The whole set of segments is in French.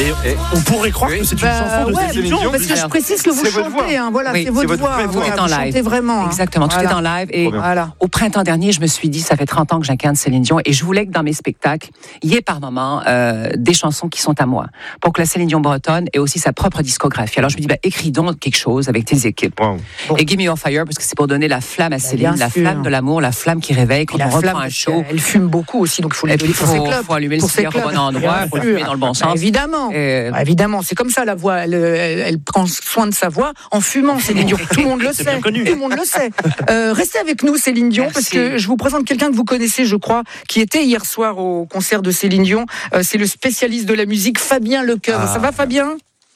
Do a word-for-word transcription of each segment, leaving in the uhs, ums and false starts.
Et, et on pourrait croire oui. que c'est une bah, chanson de ouais, Céline Dion. Parce que je précise que vous c'est chantez, hein, voilà, oui, c'est votre, c'est votre voix. voix. Vous êtes en live. Chantez vraiment. Exactement, tout voilà. est en live. Et voilà. Au printemps dernier, je me suis dit, ça fait trente ans que j'incarne Céline Dion et je voulais que dans mes spectacles, il y ait par moments euh, des chansons qui sont à moi. Pour que la Céline Dion bretonne ait aussi sa propre discographie. Alors je me dis, bah, écris donc quelque chose avec tes équipes. Wow. Bon. Et Give Me Your Fire, parce que c'est pour donner la flamme à Céline, la sûr. flamme de l'amour, la flamme qui réveille quand on reprend un show. Elle fume beaucoup aussi, donc il faut lui donner pour ses clubs. Il faut allumer le cigare au bon endroit, il faut le fumer dans le bon sens. Bah, évidemment, euh... bah, évidemment, c'est comme ça la voix. Elle, elle, elle prend soin de sa voix en fumant, Céline Dion. Tout le monde le sait. Tout le monde le sait. Euh, restez avec nous, Céline Dion, Merci. parce que je vous présente quelqu'un que vous connaissez, je crois, qui était hier soir au concert de Céline Dion. Euh, c'est le spécialiste de la musique, Fabien Lecoeur. Ah. Ça va, Fabien ?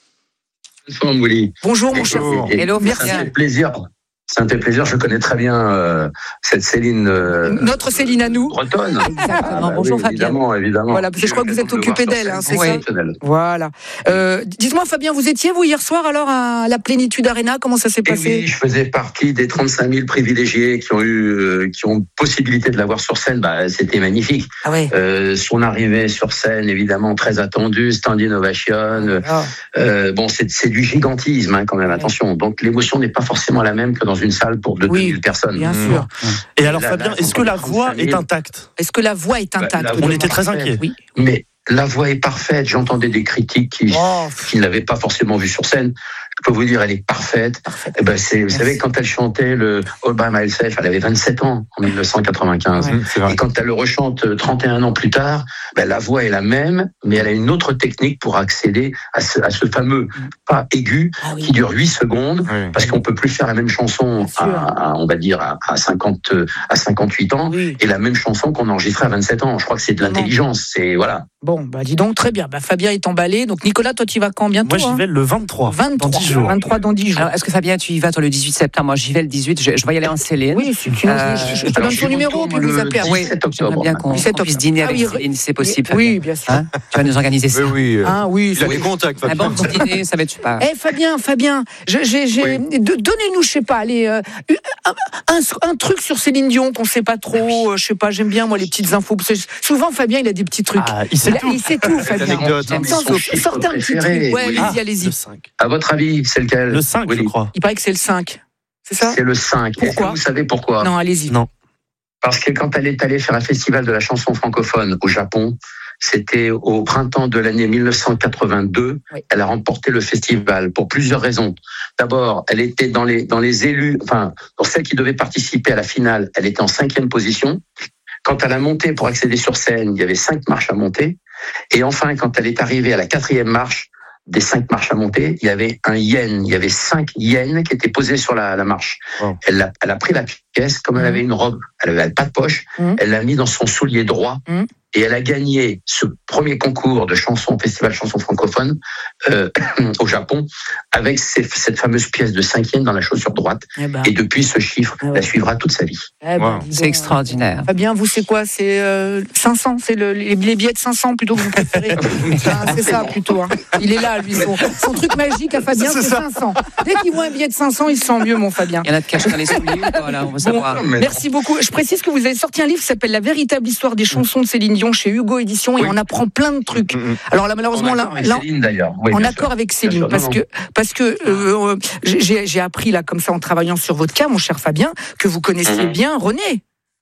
Bonjour, Willy. Bonjour, mon cher. Hello, merci. Ça fait plaisir. Ça me fait plaisir, je connais très bien euh, cette Céline. Euh, Notre Céline à nous. Bretonne. Exactement. Ah, bah, Bonjour oui, Fabien. Évidemment, évidemment. Voilà, parce que je crois que vous êtes occupé d'elle, hein, c'est oui. ça. Voilà. Euh, dites-moi, Fabien, vous étiez vous hier soir alors à la Plénitude Arena, comment ça s'est passé ? Et oui, je faisais partie des trente-cinq mille privilégiés qui ont eu, euh, qui ont possibilité de la voir sur scène. Bah, c'était magnifique. Ah ouais. Euh, son arrivée sur scène, évidemment, très attendue, standing ovation. Oh. Euh, bon, c'est, c'est du gigantisme, hein, quand même. Attention. Donc l'émotion n'est pas forcément la même que dans une salle pour deux oui, mille personnes. Bien mmh. sûr. Et alors, là, Fabien, là, est-ce que la voix est intacte ? Est-ce que la voix est intacte ? Bah, On était très inquiets. Oui. Mais la voix est parfaite. J'entendais des critiques qui, oh. qui ne l'avaient pas forcément vue sur scène. Je peux vous dire, elle est parfaite. parfaite. Et ben c'est, vous savez, quand elle chantait le All by Myself, elle avait vingt-sept ans en dix-neuf cent quatre-vingt-quinze. Ouais, et quand elle le rechante trente et un ans plus tard, ben la voix est la même, mais elle a une autre technique pour accéder à ce, à ce fameux pas aigu ah oui. qui dure huit secondes, oui. parce qu'on peut plus faire la même chanson à, à, on va dire, à, à cinquante, à cinquante-huit ans, oui. et la même chanson qu'on enregistrait à vingt-sept ans. Je crois que c'est de l'intelligence. C'est, voilà. Bon, bah dis donc, très bien. Bah, Fabien est emballé. Donc Nicolas, toi, tu y vas quand bientôt ? Moi, j'y vais hein le vingt-trois. vingt-trois. Dans dix jours. vingt-trois dans dix jours. Alors, est-ce que Fabien, tu y vas toi le dix-huit septembre ? Moi, j'y vais le dix-huit. Je, je vais y aller en Céline. Oui, c'est une... euh, je, je te donne son numéro, puis vous appelez. Oui, j'aimerais bien qu'on, qu'on puisse dîner avec ah, oui, Céline, si c'est possible. Oui, Fabien. bien sûr. Hein, tu vas nous organiser ça. Oui, oui. Ah, oui. Il a des contacts, Fabien. Un bon petit dîner, ça va être super. Eh, Fabien, Fabien, j'ai, j'ai, j'ai... Oui. donnez-nous, je sais pas, allez, euh, un, un, un truc sur Céline Dion qu'on sait pas trop. Euh, je sais pas, j'aime bien moi les petites infos. Souvent, Fabien, il a des petits trucs. Ah, il sait il, tout. Il sait tout, Fabien. Sortez un petit truc. Ouais, oui. allez-y, allez-y. À votre avis, c'est lequel ? Le cinq, oui. je crois. Il paraît que c'est le cinq. C'est ça ? C'est le cinq. Pourquoi ? Est-ce que vous savez pourquoi ? Non, allez-y. Non. Parce que quand elle est allée faire un festival de la chanson francophone au Japon, c'était au printemps de l'année dix-neuf cent quatre-vingt-deux. Oui. Elle a remporté le festival pour plusieurs raisons. D'abord, elle était dans les, dans les élus, enfin, dans celles qui devaient participer à la finale, elle était en cinquième position. Quand elle a monté pour accéder sur scène, il y avait cinq marches à monter. Et enfin, quand elle est arrivée à la quatrième marche, des cinq marches à monter, il y avait un yen, il y avait cinq yens qui étaient posés sur la, la marche. Oh. Elle, a, elle a pris la pièce, comme mmh. elle avait une robe, elle avait pas de poche, mmh. elle l'a mis dans son soulier droit, mmh. et elle a gagné ce premier concours de chansons, festival chanson francophone, euh, au Japon, avec ces, cette fameuse pièce de cinq yens dans la chaussure droite. Eh ben. Et depuis, ce chiffre eh ouais. la suivra toute sa vie. Eh ben, wow. C'est extraordinaire. Fabien, vous, c'est quoi ? C'est euh, cinq cents, c'est le, les, les billets de cinq cents plutôt que vous préférez. ah, c'est ça plutôt. Hein. Il est là, lui, son, son truc magique à Fabien, c'est, c'est cinq cents. Dès qu'il voit un billet de cinq cents, il se sent mieux, mon Fabien. Il y en a de caché dans les souliers, voilà, on va savoir. Bon, merci beaucoup. Je précise que vous avez sorti un livre qui s'appelle La véritable histoire des chansons de Céline Dion chez Hugo Édition, oui. et on apprend plein de trucs. Alors là, malheureusement, là, là Céline, d'ailleurs. Oui, en accord sûr. avec Céline, sûr, parce, non, que, parce que euh, j'ai, j'ai appris là, comme ça, en travaillant sur votre cas, mon cher Fabien, que vous connaissiez mmh. bien René.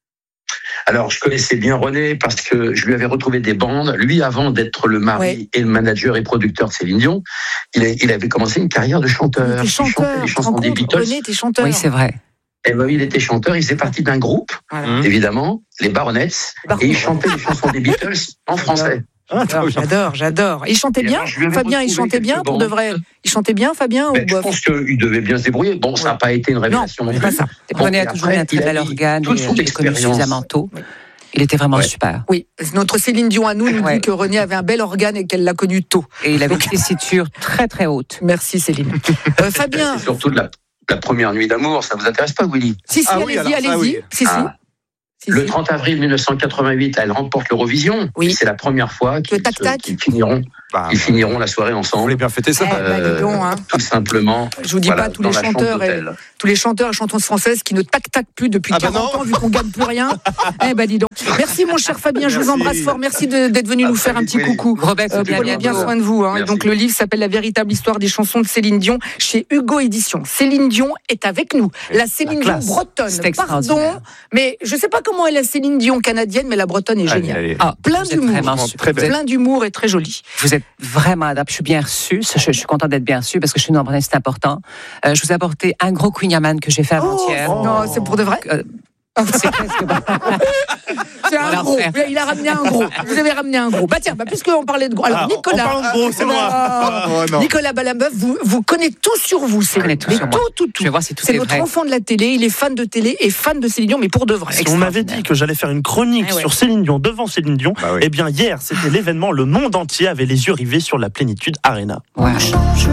Alors, je connaissais bien René parce que je lui avais retrouvé des bandes. Lui, avant d'être le mari ouais. et le manager et producteur de Céline Dion, il, a, il avait commencé une carrière de chanteur. Il était chanteur. Il chantait les chansons des Beatles. René était chanteur. Oui, c'est vrai. Et ben, il était chanteur. Il faisait partie d'un groupe, voilà. évidemment, les Baronets, Bar- et il chantait les chansons des Beatles en français. J'adore, j'adore, j'adore. Il chantait bien, Fabien, il chantait bien pour de vrai. Il chantait bien, Fabien ou ben, Je pense qu'il devait bien se débrouiller. Bon, ça n'a pas été une révélation. Non, c'est pas ça. René a toujours eu un très bel organe, il est connu suffisamment tôt. Il était vraiment ouais. super. Oui, notre Céline Dion à nous nous ouais. dit que René avait un bel organe et qu'elle l'a connu tôt. Et il avait une tessiture très très haute. Merci Céline. euh, Fabien. C'est surtout de la, la première nuit d'amour, ça vous intéresse pas, Willy ? Si, si, ah, allez-y, oui, alors, allez-y. Ah, oui. Si, ah. si. Le trente avril dix-neuf cent quatre-vingt-huit, elle remporte l'Eurovision. Oui. C'est la première fois qu'ils, tac, tac. qu'ils finiront bah, ils finiront la soirée ensemble. Vous voulez bien fêter ça, eh, bah, dis donc, hein. Tout simplement. Je vous dis voilà, pas tous les chanteurs, et, tous les chanteurs et chanteuses françaises qui ne tac tac plus depuis ah bah quarante non. ans vu qu'on gagne plus rien. Eh ben dis donc. Merci mon cher Fabien, je vous embrasse fort. Merci de, d'être venu ah, nous faire un petit oui. coucou. Robert, euh, prenez bien soin de vous. Hein. Donc le livre s'appelle La véritable histoire des chansons de Céline Dion chez Hugo Éditions. Céline Dion est avec nous. La Céline la Dion bretonne. Pardon, mais je sais pas comment est la Céline Dion canadienne, mais la bretonne est géniale. Allez, allez. Ah, plein d'humour, plein d'humour et très jolie. Vous êtes vraiment adapté. Je suis bien reçue. Je, je suis contente d'être bien reçue parce que je suis en Bretagne, c'est important. Euh, je vous ai apporté un gros Queen Yaman que j'ai fait avant-hier. Oh, non, c'est pour de vrai. Euh, c'est presque pas. C'est un gros. Il a ramené un gros. Vous avez ramené un gros. Bah tiens, bah, puisqu'on parlait de gros. Alors, ah, Nicolas. On parle de gros, c'est moi. Oh, oh, Nicolas Balambeuf, vous, vous connaissez tout sur vous. C'est tout, tout, tout, tout, tout. Je vais voir si tout c'est est votre vrai. enfant de la télé. Il est fan de télé et fan de Céline Dion, mais pour de vrai. Si on m'avait dit que j'allais faire une chronique ah ouais. sur Céline Dion devant Céline Dion, bah oui. eh bien hier, c'était l'événement. Le monde entier avait les yeux rivés sur la Plénitude Arena. Ouais. On change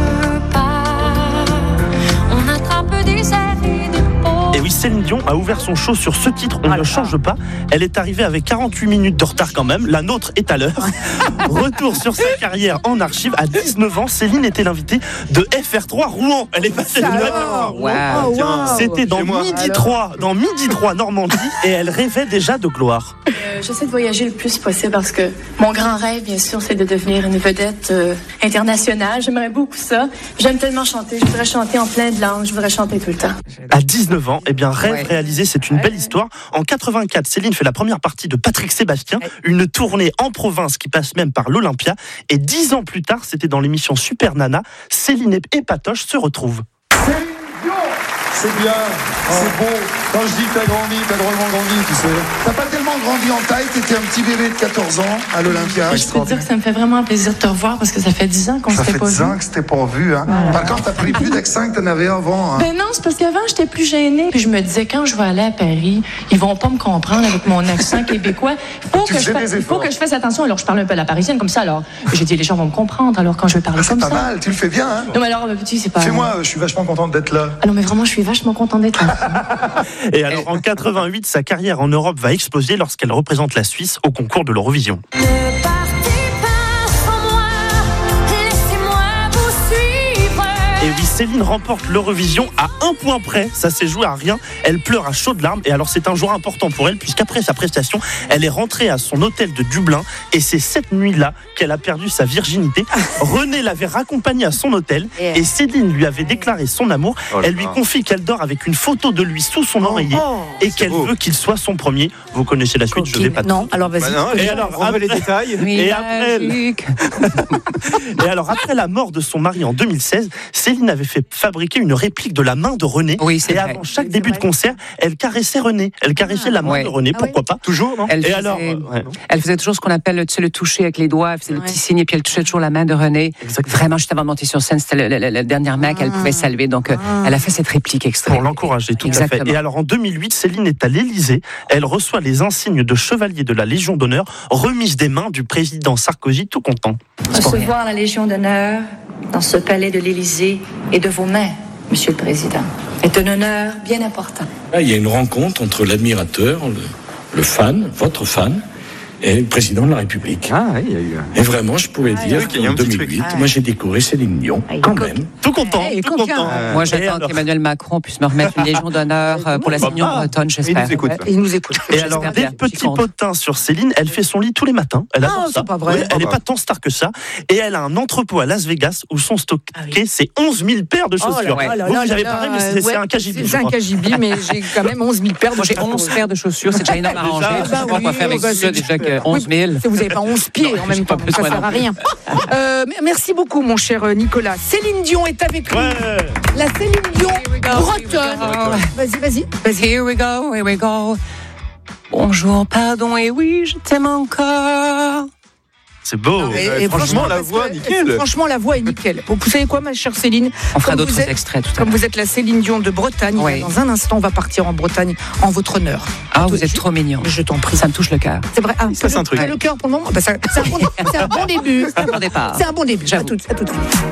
pas. On attrape des airs. Et oui, Céline Dion a ouvert son show sur ce titre, On ah, ne change pas. Elle est arrivée avec quarante-huit minutes de retard quand même. La nôtre est à l'heure. Retour sur sa carrière en archive. À dix-neuf ans, Céline était l'invitée de F R trois Rouen. Elle est passée de wow. wow. wow. C'était dans Midi trois, dans Midi trois Normandie, et elle rêvait déjà de gloire. Euh, j'essaie de voyager le plus possible parce que mon grand rêve, bien sûr, c'est de devenir une vedette euh, internationale. J'aimerais beaucoup ça. J'aime tellement chanter. Je voudrais chanter en plein de langues. Je voudrais chanter tout le temps. À dix-neuf ans, eh bien, rêve ouais. réalisé, c'est une belle histoire. En quatre-vingt-quatre, Céline fait la première partie de Patrick Sébastien, une tournée en province qui passe même par l'Olympia. Et dix ans plus tard, c'était dans l'émission Super Nana, Céline et Patoche se retrouvent. Céline Dion, c'est bien, c'est beau. Quand je dis que t'as grandi, t'as drôlement grandi, tu sais. T'as pas tellement grandi en taille, t'étais un petit bébé de quatorze ans à l'Olympia. Ouais, je peux te dire que ça me fait vraiment un plaisir de te revoir parce que ça fait dix ans qu'on s'était pas vu. Ça fait dix ans que c'était pas vu, hein. Voilà. Par contre, t'as pris plus d'accent que t'en avais avant, hein. Ben non, c'est parce qu'avant, j'étais plus gênée. Puis je me disais, quand je vais aller à Paris, ils vont pas me comprendre avec mon accent québécois. Faut que, je fasse, faut que je fasse attention. Alors, je parle un peu à la parisienne comme ça, alors. J'ai dit, les gens vont me comprendre, alors quand je vais parler ah, comme ça. ça. C'est pas mal, tu le fais bien, hein. Non, mais alors, petit, c'est pas. Fais-moi, je suis vachement contente d'être là. Ah non, mais vraiment, je suis vachement contente d'être là. Et alors, en quatre-vingt-huit, sa carrière en Europe va exploser lorsqu'elle représente la Suisse au concours de l'Eurovision. Ne partez pas sans moi, laissez-moi vous suivre. Et oui, Céline remporte l'Eurovision à un point près. Ça s'est joué à rien. Elle pleure à chaudes larmes. Et alors, c'est un jour important pour elle, puisqu'après sa prestation, elle est rentrée à son hôtel de Dublin. Et c'est cette nuit-là qu'elle a perdu sa virginité. René l'avait raccompagnée à son hôtel. Et Céline lui avait déclaré son amour. Oh elle lui confie qu'elle dort avec une photo de lui sous son oreiller. Oh, et qu'elle beau. veut qu'il soit son premier. Vous connaissez la suite, Coquine. Je vais pas. Non, alors vas-y. Bah non, et alors, on veut les détails. Et après, et alors, après la mort de son mari en deux mille seize, Céline avait fait fabriquer une réplique de la main de René. Oui, c'est et vrai. avant chaque oui, début vrai. de concert, elle caressait René. Elle caressait ah, la main ouais. de René. Pourquoi ah, oui. pas Toujours, non elle Et faisait, alors, euh, ouais. elle faisait toujours ce qu'on appelle tu sais, le toucher avec les doigts. Elle faisait ouais. le petit signe et puis elle touchait toujours la main de René. Exactement. Vraiment, juste avant de monter sur scène, c'était la, la, la dernière main ah. qu'elle pouvait saluer. Donc, ah. elle a fait cette réplique extrême. Pour l'encourager, tout Exactement. à fait. Et alors, en deux mille huit, Céline est à l'Élysée. Elle reçoit les insignes de chevalier de la Légion d'honneur, remise des mains du président Sarkozy, tout content. Recevoir la Légion d'honneur dans ce palais de l'Élysée et de vos mains, Monsieur le Président, est un honneur bien important. Là, il y a une rencontre entre l'admirateur, le, le fan, votre fan, et le président de la République. Ah, oui, il y a eu. Et vraiment, je pouvais ah, dire qu'en deux mille huit, ah, moi j'ai décoré Céline Dion, ah, quand même. Tout content, hey, tout content. Euh, moi, j'attends qu'Emmanuel Macron puisse me remettre une Légion d'honneur pour la Céline Dion bretonne, j'espère. Il nous écoute. Il nous écoute. Et alors, des petits potins sur Céline, elle fait son lit tous les matins. Elle adore ah, ça. Pas vrai. Oui, elle n'est pas tant star que ça. Et elle a un entrepôt à Las Vegas où sont stockés ah, oui. ses onze mille paires de chaussures. Oh là là Vous, là vous avez là pareil, mais c'est, ouais, c'est un cagibi. C'est un cagibi, mais j'ai quand même onze mille paires de chaussures. Moi, j'ai onze paires de chaussures, c'est déjà énorme à ranger. Je sais pas quoi faire avec ça, déjà que onze mille. Vous n'avez pas onze pieds en même temps, ça ne sert à rien. Euh, merci beaucoup, mon cher Nicolas. Céline Dion est avec nous. Ouais. La Céline Dion bretonne. Vas-y, vas-y, vas-y. Here we go, here we go. Bonjour, pardon, et oui, je t'aime encore. C'est beau. Non, et, et franchement, la voix, que, nickel. Franchement, la voix est nickel. Vous savez quoi, ma chère Céline? On fera d'autres êtes, extraits tout à l'heure. Comme vous êtes la Céline Dion de Bretagne, oui. Dans un instant, on va partir en Bretagne en votre honneur. Ah, vous êtes trop mignon. Je t'en prie. Ça me touche le cœur. C'est vrai. Ah, ça, c'est un truc. Le cœur pour le moment. Bah, ça, c'est, un bon, c'est un bon début. C'est un bon départ. C'est un bon début. À tout, à tout de suite.